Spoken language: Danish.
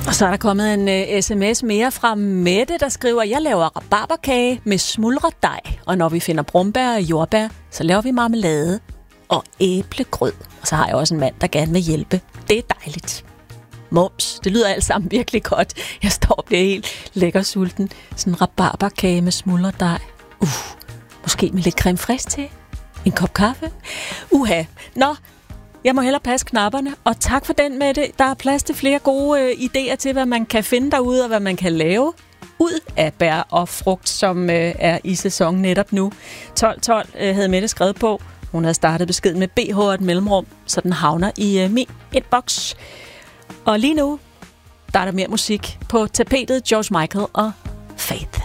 Og så er der kommet en sms mere fra Mette, der skriver, jeg laver rabarberkage med smuldret dej, og når vi finder brumbær og jordbær, så laver vi marmelade og æblegrød. Og så har jeg også en mand, der gerne vil hjælpe. Det er dejligt. Mums, det lyder alt sammen virkelig godt. Jeg står og bliver helt lækker sulten. Sådan en rabarberkage med smuldret dej. Måske med lidt creme fraiche til. En kop kaffe. Nå, jeg må hellere passe knapperne, og tak for den, Mette. Der er plads til flere gode idéer til, hvad man kan finde derude, og hvad man kan lave ud af bær og frugt, som er i sæson netop nu. 1212 havde Mette skrevet på. Hun havde startet beskeden med BH og et mellemrum, så den havner i min inbox. Og lige nu, der er der mere musik på tapetet. George Michael og Faith.